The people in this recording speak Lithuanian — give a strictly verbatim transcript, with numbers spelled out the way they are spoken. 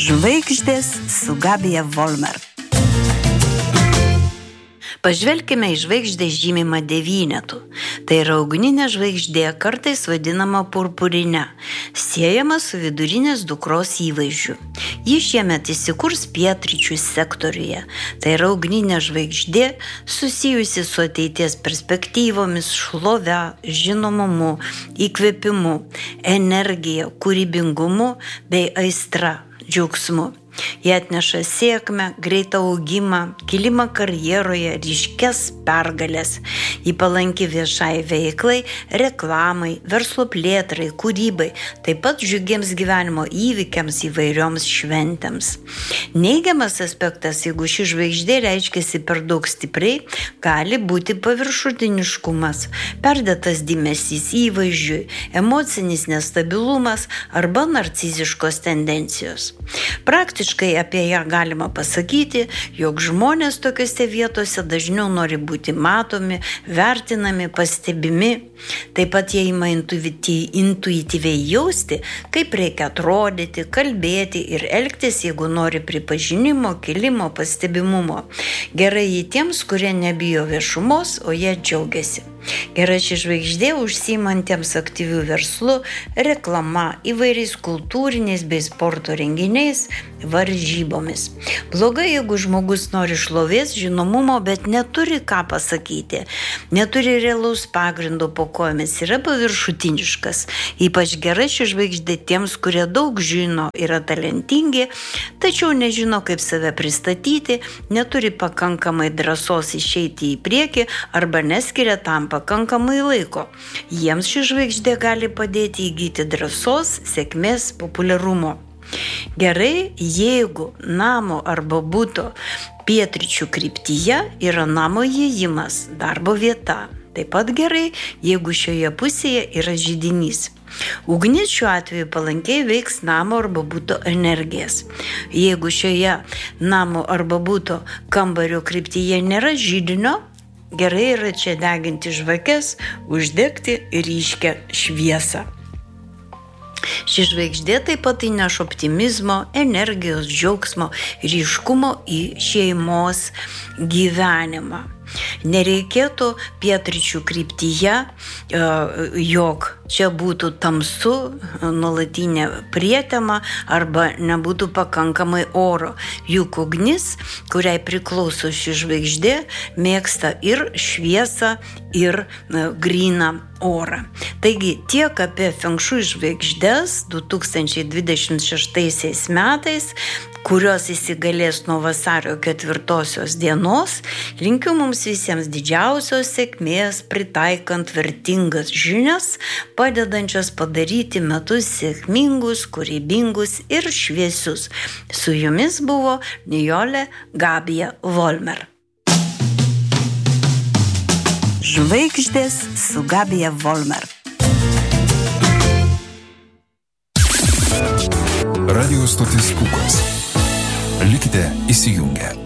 Žvaigždės su Gabija Volmer. Pažvelkime į žvaigždę žymimą devynetu. Tai yra ugninė žvaigždė, kartais vadinama purpurine, siejama su vidurinės dukros įvaizdžiu. Ji šiemet įsikurs pietryčių sektoriuje. Tai yra ugninė žvaigždė susijusi su ateities perspektyvomis, šlove, žinomumu, įkvėpimu, energija, kūrybingumu bei aistra, džiaugsmu. Jie atneša sėkmę, greitą augimą, kilimą karjeroje, ryškias pergalės. Ji palanki viešai veiklai, reklamai, verslo plėtrai, kūrybai, taip pat džiugiems gyvenimo įvykiams, įvairioms šventėms. Neigiamas aspektas, jeigu ši žvaigždė reiškiasi per daug stipriai, gali būti paviršutiniškumas, perdėtas dėmesys įvaizdžiui, emocinis nestabilumas arba narciziškos tendencijos. Praktiškai apie ją galima pasakyti, jog žmonės tokiose vietose dažniau nori būti matomi, vertinami, pastebimi. Taip pat jie ima intuityviai jausti, kaip reikia atrodyti, kalbėti ir elgtis, jeigu nori pripažinimo, kilimo, pastebimumo. Gerai jį tiems, kurie nebijo viešumos, o jie džiaugiasi. Gerai ši žvaigždė užsiimantiems aktyvių verslų, reklama, įvairiais kultūriniais bei sporto renginiais, varžybomis. Blogai, jeigu žmogus nori šlovės, žinomumo, bet neturi ką pasakyti, neturi realaus pagrindo po kojomis, yra paviršutiniškas. Ypač gerai ši žvaigždė tiems, kurie daug žino, yra talentingi, tačiau nežino, kaip save pristatyti, neturi pakankamai drąsos išeiti į priekį arba neskiria tam pakankamai laiko. Jiems ši žvaigždė gali padėti įgyti drąsos, sėkmės, populiarumo. Gerai, jeigu namo arba buto pietryčių kryptyje yra namo įėjimas, darbo vieta. Taip pat gerai, jeigu šioje pusėje yra židinys. Ugnis šiuo atveju palankiai veiks namo arba buto energijas. Jeigu šioje namo arba buto kambario kryptyje nėra židinio, gerai yra čia deginti žvakes, uždegti ryškią šviesą. Ši žvaigždė taip pat įneš optimizmo, energijos, džiaugsmo, ryškumo į šeimos gyvenimą. Nereikėtų pietryčių kryptyje, jog čia būtų tamsu, nuolatinė prietema arba nebūtų pakankamai oro. Juk ugnis, kuriai priklauso ši žvaigždė, mėgsta ir šviesą, ir gryną orą. Taigi tiek apie Feng Shui žvaigždes du tūkstančiai dvidešimt šeštaisiais metais, kurios įsigalės nuo vasario ketvirtosios dienos. Linkiu mums visiems didžiausios sėkmės, pritaikant vertingas žinias, padedančias padaryti metus sėkmingus, kūrybingus ir šviesius. Su jumis buvo Nijolė Gabija Volmer. Žvaigždės su Gabija Volmer. Radio stotis Pūkas. Likite įsijungę.